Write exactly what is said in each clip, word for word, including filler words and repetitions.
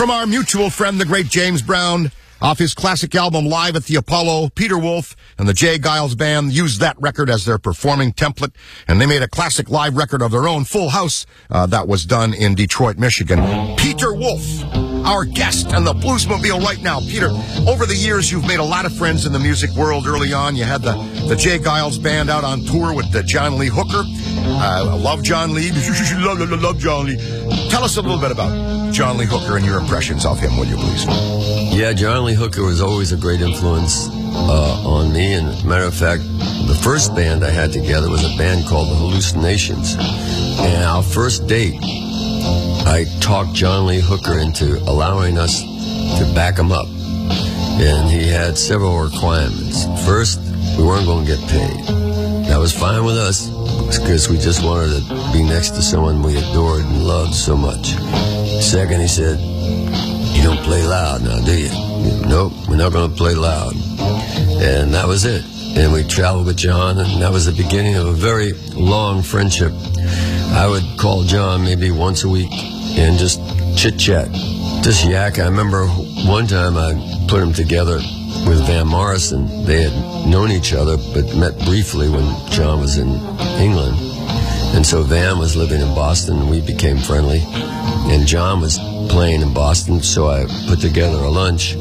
From our mutual friend, the great James Brown, off his classic album Live at the Apollo, Peter Wolf and the Jay Giles Band used that record as their performing template, and they made a classic live record of their own, Full House, uh, that was done in Detroit, Michigan. Peter Wolf, our guest on the Bluesmobile right now. Peter, over the years, you've made a lot of friends in the music world. Early on, you had the, the Jay Giles Band out on tour with the John Lee Hooker. Uh, love John Lee. love, love, love John Lee. Tell us a little bit about John Lee Hooker and your impressions of him, will you please? Yeah, John Lee Hooker was always a great influence uh, on me. And as a matter of fact, the first band I had together was a band called the Hallucinations. And our first date, I talked John Lee Hooker into allowing us to back him up. And he had several requirements. First, we weren't going to get paid. That was fine with us because we just wanted to be next to someone we adored and loved so much. Second, he said, "You don't play loud now, do you?" "Nope, we're not going to play loud." And that was it. And we traveled with John, and that was the beginning of a very long friendship. I would call John maybe once a week and just chit-chat, just yak. I remember one time I put him together with Van Morrison. They had known each other, but met briefly when John was in England. And so Van was living in Boston, and we became friendly. And John was playing in Boston, so I put together a lunch.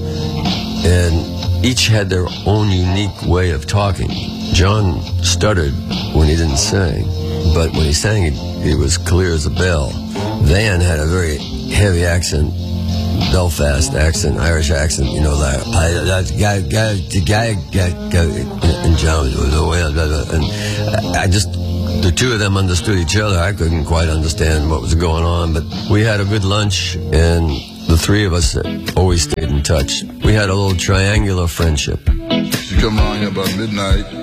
And each had their own unique way of talking. John stuttered when he didn't sing, but when he sang, it, it was clear as a bell. Van had a very heavy accent, Belfast accent, Irish accent, you know, like, that guy, guy, guy, guy, guy, and John was, and I just, the two of them understood each other. I couldn't quite understand what was going on, but we had a good lunch, and the three of us always stayed in touch. We had a little triangular friendship. She come around here about midnight.